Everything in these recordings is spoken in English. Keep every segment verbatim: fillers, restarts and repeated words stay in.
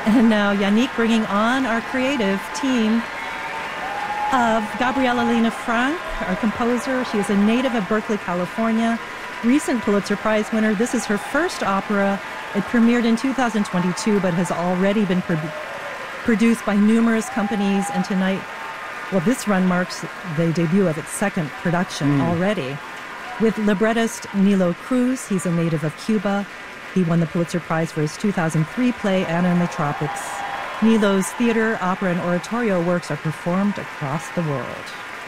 And now Yannick bringing on our creative team of Gabriela Lena Frank, our composer. She is a native of Berkeley, California, recent Pulitzer Prize winner. This is her first opera. It premiered in two thousand twenty-two, but has already been pro- produced by numerous companies. And tonight, well, this run marks the debut of its second production mm. already. With librettist Nilo Cruz, he's a native of Cuba. He won the Pulitzer Prize for his two thousand three play, Anna in the Tropics. Nilo's theater, opera, and oratorio works are performed across the world.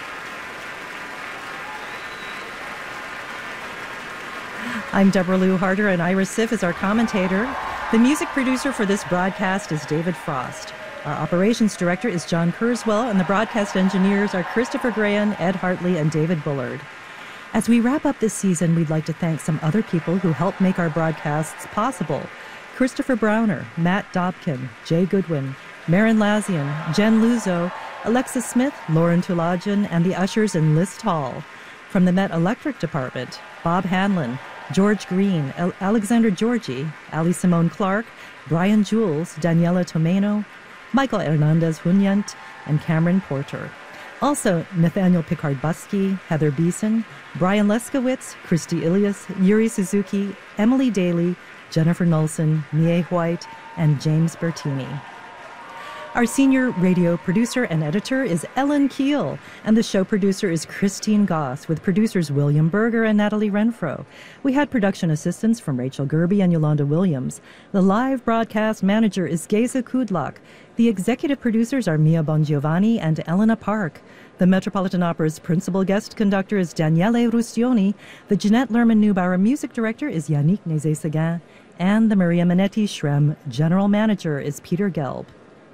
I'm Deborah Lou Harder, and Ira Siff is our commentator. The music producer for this broadcast is David Frost. Our operations director is John Kurzweil, and the broadcast engineers are Christopher Grahan, Ed Hartley, and David Bullard. As we wrap up this season, we'd like to thank some other people who help make our broadcasts possible. Christopher Browner, Matt Dobkin, Jay Goodwin, Marin Lazian, Jen Luzo, Alexa Smith, Lauren Tulajan, and the ushers in List Hall. From the Met Electric Department, Bob Hanlon, George Green, El- Alexander Georgie, Ali Simone Clark, Brian Jules, Daniela Tomeno, Michael Hernandez Hunyant, and Cameron Porter. Also, Nathaniel Picard-Busky, Heather Beeson, Brian Leskowitz, Christy Ilias, Yuri Suzuki, Emily Daly, Jennifer Nolson, Mie White, and James Bertini. Our senior radio producer and editor is Ellen Keel, and the show producer is Christine Goss, with producers William Berger and Natalie Renfro. We had production assistance from Rachel Gerby and Yolanda Williams. The live broadcast manager is Geza Kudlak. The executive producers are Mia Bongiovanni and Elena Park. The Metropolitan Opera's principal guest conductor is Daniele Rustioni. The Jeanette Lerman-Neubauer music director is Yannick Nézet-Séguin. And the Maria Minetti Shrem general manager is Peter Gelb.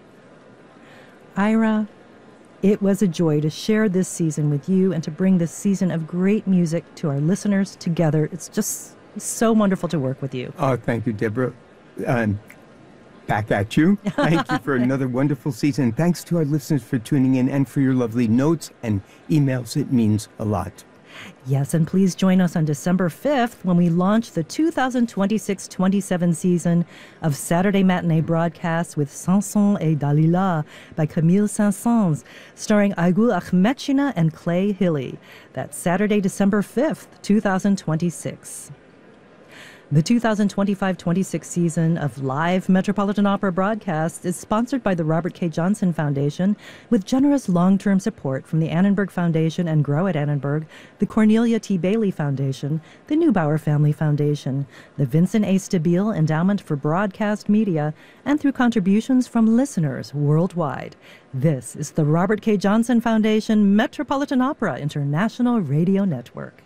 Ira, it was a joy to share this season with you and to bring this season of great music to our listeners together. It's just so wonderful to work with you. Oh, thank you, Deborah. Um, back at you. Thank you for another wonderful season. Thanks to our listeners for tuning in and for your lovely notes and emails. It means a lot. Yes, and please join us on December fifth when we launch the two thousand twenty-six twenty-seven season of Saturday matinee broadcasts with Samson et Dalila by Camille Saint-Saëns, starring Aygul Ahmetchina and Clay Hilly. That's Saturday, December fifth, two thousand twenty-six. The two thousand twenty-five twenty-six season of live Metropolitan Opera broadcasts is sponsored by the Robert K. Johnson Foundation, with generous long-term support from the Annenberg Foundation and Grow at Annenberg, the Cornelia T. Bailey Foundation, the Neubauer Family Foundation, the Vincent A. Stabile Endowment for Broadcast Media, and through contributions from listeners worldwide. This is the Robert K. Johnson Foundation Metropolitan Opera International Radio Network.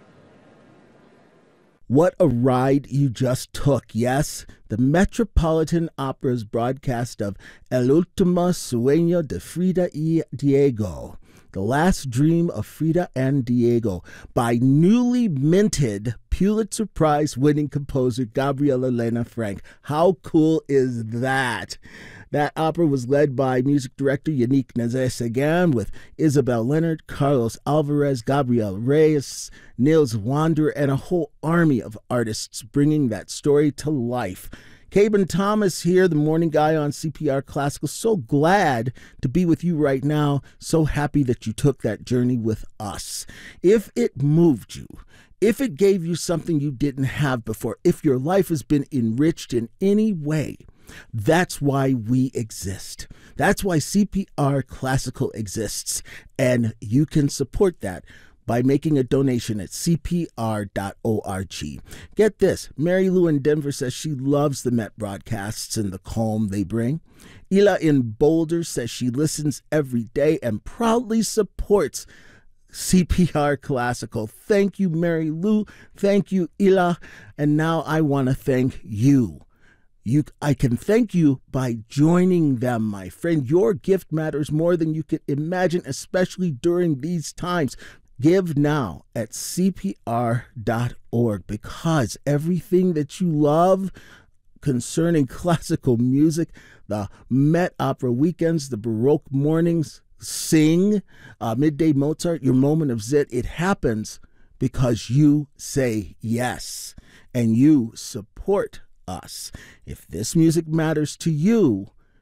What a ride you just took, yes? The Metropolitan Opera's broadcast of El Último Sueño de Frida y Diego, The Last Dream of Frida and Diego, by newly minted Pulitzer Prize-winning composer Gabriela Lena Frank. How cool is that? That opera was led by music director Yannick Nézet-Séguin, with Isabel Leonard, Carlos Alvarez, Gabriel Reyes, Nils Wander, and a whole army of artists bringing that story to life. Caben Thomas here, the morning guy on C P R Classical. So glad to be with you right now. So happy that you took that journey with us. If it moved you, if it gave you something you didn't have before, if your life has been enriched in any way, that's why we exist. That's why C P R Classical exists. And you can support that by making a donation at c p r dot org. Get this, Mary Lou in Denver says she loves the Met broadcasts and the calm they bring. Ila in Boulder says she listens every day and proudly supports C P R Classical. Thank you, Mary Lou. Thank you, Ila. And now I want to thank you. You, I can thank you by joining them, my friend. Your gift matters more than you could imagine, especially during these times. Give now at c p r dot org, because everything that you love concerning classical music, the Met Opera weekends, the Baroque mornings, Sing, uh, Midday Mozart, your moment of zit, it happens because you say yes and you support us. If this music matters to you,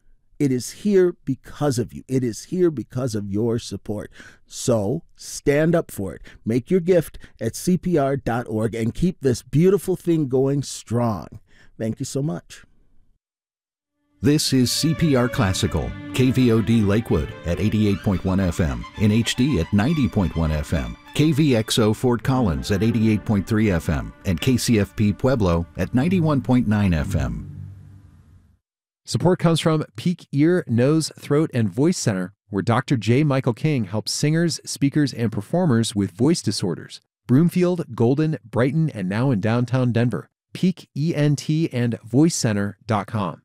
It is here because of you. It is here because of your support. So stand up for it. Make your gift at C P R dot org and keep this beautiful thing going strong. Thank you so much. This is C P R Classical, K V O D Lakewood at eighty-eight point one F M, in H D at ninety point one F M, K V X O Fort Collins at eighty-eight point three F M, and K C F P Pueblo at ninety-one point nine F M. Support comes from Peak Ear, Nose, Throat, and Voice Center, where Doctor J. Michael King helps singers, speakers, and performers with voice disorders. Broomfield, Golden, Brighton, and now in downtown Denver. Peak E N T and voice center dot com.